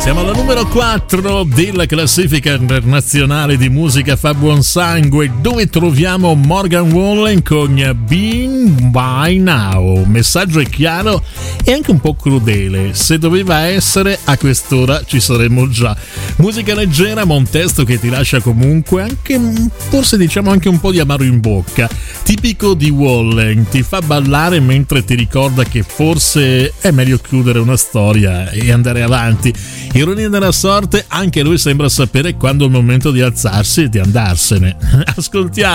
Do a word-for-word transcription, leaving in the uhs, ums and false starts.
Siamo alla numero quattro della classifica internazionale di musica fa buon sangue, dove troviamo Morgan Wallen con Been By Now. Messaggio è chiaro e anche un po' crudele. Se doveva essere, a quest'ora ci saremmo già. Musica leggera, ma un testo che ti lascia comunque anche, forse diciamo anche un po' di amaro in bocca. Tipico di Wallen, ti fa ballare mentre ti ricorda che forse è meglio chiudere una storia e andare avanti. Ironia della sorte, anche lui sembra sapere quando è il momento di alzarsi e di andarsene. Ascoltiamo.